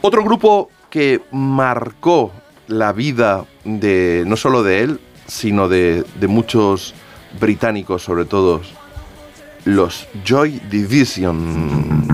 Otro grupo que marcó la vida de no solo de él, sino de muchos británicos, sobre todo, los Joy Division.